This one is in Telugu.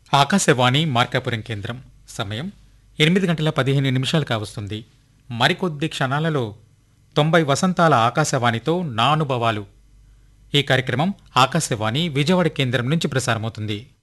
ఆకాశవాణి మార్కాపురం కేంద్రం సమయం 8:15 కావస్తుంది. మరికొద్ది క్షణాలలో 90 వసంతాల ఆకాశవాణితో నా అనుభవాలు ఈ కార్యక్రమం ఆకాశవాణి విజయవాడ కేంద్రం నుంచి ప్రసారమవుతుంది.